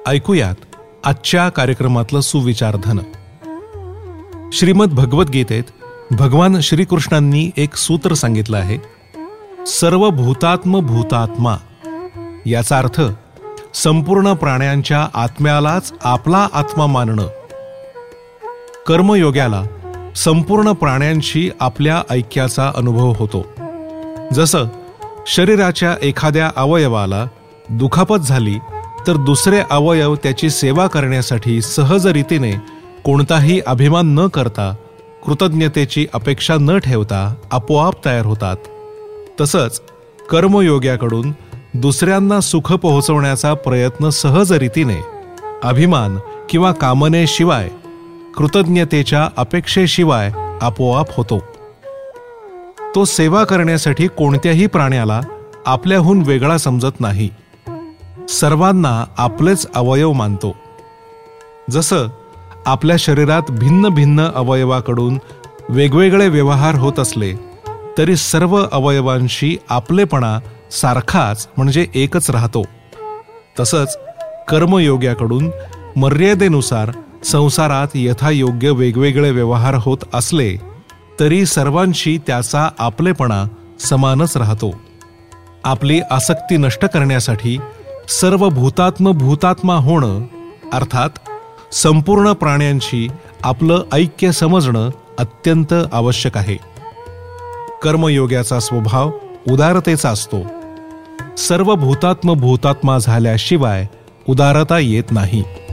ऐकूयात आजच्या कार्यक्रमातलं सुविचारधन. श्रीमद भगवद्गीतेत भगवान श्रीकृष्णांनी एक सूत्र सांगितलं आहे, सर्व भूतात्म भूतात्मा. याचा अर्थ संपूर्ण प्राण्यांच्या आत्म्यालाच आपला आत्मा मानणं. कर्मयोग्याला संपूर्ण प्राण्यांशी आपल्या ऐक्याचा अनुभव होतो. जसं शरीराच्या एखाद्या अवयवाला दुखापत झाली तर दुसरे अवयव त्याची सेवा करण्यासाठी सहज रीतीने कोणताही अभिमान न करता, कृतज्ञतेची अपेक्षा न ठेवता आपोआप तयार होतात. तसंच कर्मयोग्याकडून दुसऱ्यांना सुख पोहोचवण्याचा प्रयत्न सहज रीतीने, अभिमान किंवा कामनेशिवाय, कृतज्ञतेच्या अपेक्षेशिवाय आपोआप होतो. तो सेवा करण्यासाठी कोणत्याही प्राण्याला आपल्याहून वेगळा समजत नाही. सर्वांना आपलेच अवयव मानतो. जसं आपल्या शरीरात भिन्न भिन्न अवयवाकडून वेगवेगळे व्यवहार होत असले तरी सर्व अवयवांशी आपलेपणा सारखाच म्हणजे एकच राहतो. तसंच कर्मयोग्याकडून मर्यादेनुसार संसारात यथायोग्य वेगवेगळे व्यवहार होत असले तरी सर्वांशी त्याचा आपलेपणा समानच राहतो. आपली आसक्ती नष्ट करण्यासाठी सर्व भूतात्म भूतात्मा होणं, अर्थात संपूर्ण प्राण्यांशी आपलं ऐक्य समजणं अत्यंत आवश्यक आहे. कर्मयोग्याचा स्वभाव उदारतेचा असतो. सर्व भूतात्म भूतात्मा झाल्याशिवाय उदारता येत नाही.